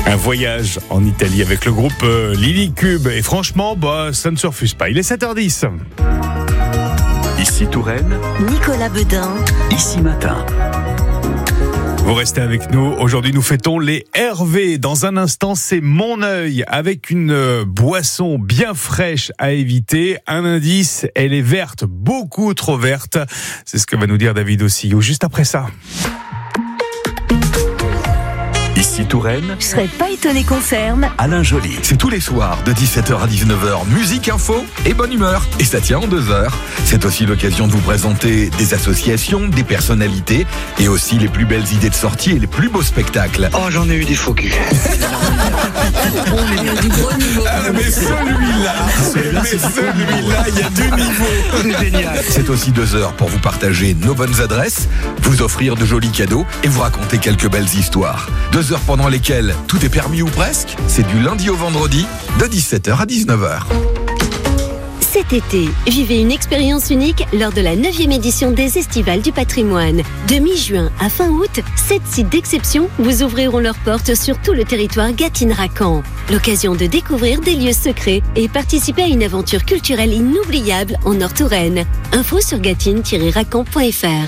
Un voyage en Italie avec le groupe Lilycube. Et franchement, ça ne se refuse pas. Il est 7h10. Ici Touraine, Nicolas Bedain. Ici Matin. Vous restez avec nous. Aujourd'hui, nous fêtons les Hervé. Dans un instant, c'est Mon Œil avec une boisson bien fraîche à éviter. Un indice, elle est verte, beaucoup trop verte. C'est ce que va nous dire David Ossillou juste après ça. Ici Touraine, Je serais pas étonné qu'on ferme. Alain Joly. C'est tous les soirs de 17h à 19h, musique, info et bonne humeur. Et ça tient en 2 heures. C'est aussi l'occasion de vous présenter des associations, des personnalités et aussi les plus belles idées de sortie et les plus beaux spectacles. Oh, j'en ai eu des faux culs. Mais celui-là, il y a du niveau. C'est génial. C'est aussi 2 heures pour vous partager nos bonnes adresses, vous offrir de jolis cadeaux et vous raconter quelques belles histoires. 2 heures pendant lesquelles tout est permis ou presque. C'est du lundi au vendredi de 17h à 19h. Cet été, vivez une expérience unique lors de la 9e édition des Estivales du Patrimoine. De mi-juin à fin août, 7 sites d'exception vous ouvriront leurs portes sur tout le territoire Gâtine-Racan. L'occasion de découvrir des lieux secrets et participer à une aventure culturelle inoubliable en Nord-Touraine. Info sur gatine-racan.fr.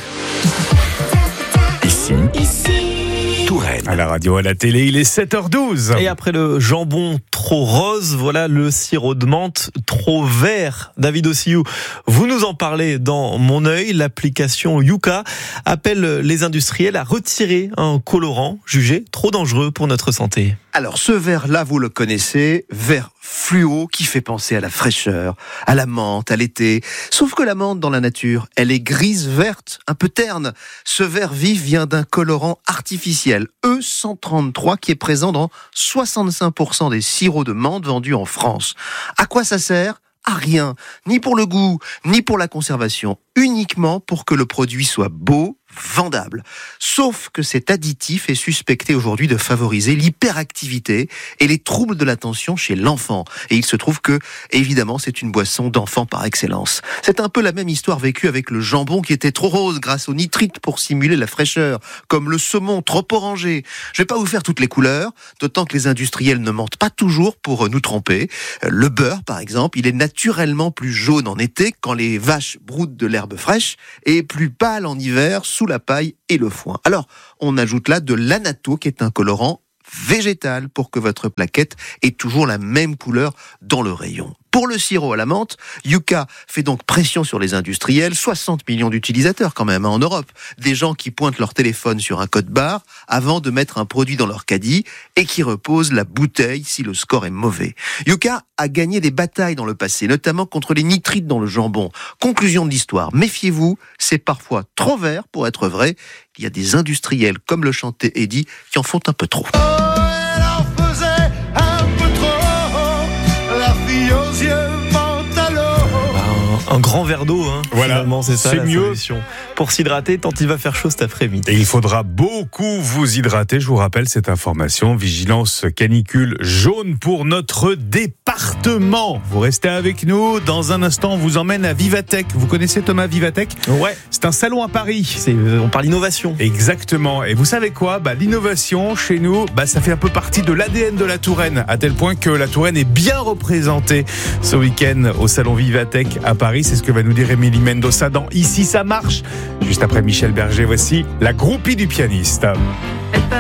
Ici Touraine. À la radio, à la télé, il est 7h12. Et après le jambon trop rose, voilà le sirop de menthe trop vert. David Ossillou, vous nous en parlez dans Mon Œil. L'application Yuka appelle les industriels à retirer un colorant jugé trop dangereux pour notre santé. Alors, ce vert-là, vous le connaissez, vert fluo qui fait penser à la fraîcheur, à la menthe, à l'été. Sauf que la menthe dans la nature, elle est grise-verte, un peu terne. Ce vert vif vient d'un colorant artificiel, E133, qui est présent dans 65% des sirops de menthe vendus en France. À quoi ça sert ? À rien, ni pour le goût, ni pour la conservation, uniquement pour que le produit soit beau, vendable. Sauf que cet additif est suspecté aujourd'hui de favoriser l'hyperactivité et les troubles de l'attention chez l'enfant. Et il se trouve que, évidemment, c'est une boisson d'enfant par excellence. C'est un peu la même histoire vécue avec le jambon qui était trop rose grâce au nitrite pour simuler la fraîcheur, comme le saumon trop orangé. Je vais pas vous faire toutes les couleurs, d'autant que les industriels ne mentent pas toujours pour nous tromper. Le beurre, par exemple, il est naturellement plus jaune en été quand les vaches broutent de l'herbe fraîche et plus pâle en hiver sous la paille et le foin. Alors, on ajoute là de l'annatto qui est un colorant végétal pour que votre plaquette ait toujours la même couleur dans le rayon. Pour le sirop à la menthe, Yuka fait donc pression sur les industriels, 60 millions d'utilisateurs quand même en Europe, des gens qui pointent leur téléphone sur un code-barre avant de mettre un produit dans leur caddie et qui reposent la bouteille si le score est mauvais. Yuka a gagné des batailles dans le passé, notamment contre les nitrites dans le jambon. Conclusion de l'histoire, méfiez-vous, c'est parfois trop vert pour être vrai. Il y a des industriels, comme le chantait Eddie, qui en font un peu trop. Un grand verre d'eau, Voilà, finalement, c'est ça c'est la mieux. solution. Pour s'hydrater tant il va faire chaud cet après-midi. Et il faudra beaucoup vous hydrater. Je vous rappelle cette information. Vigilance canicule jaune pour notre département. Vous restez avec nous. Dans un instant, on vous emmène à Vivatech. Vous connaissez Thomas Vivatech ? Ouais, C'est un salon à Paris. on parle innovation. Exactement. Et vous savez quoi ? L'innovation, chez nous, ça fait un peu partie de l'ADN de la Touraine, à tel point que la Touraine est bien représentée ce week-end au salon Vivatech à Paris. C'est ce que va nous dire Émilie Mendoza dans Ici ça marche. Juste après Michel Berger, voici la groupie du pianiste.